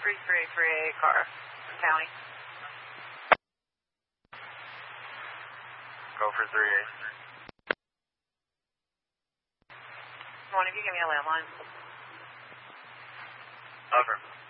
3338 car, county. Go for 38. One, if you give me a landline. Over.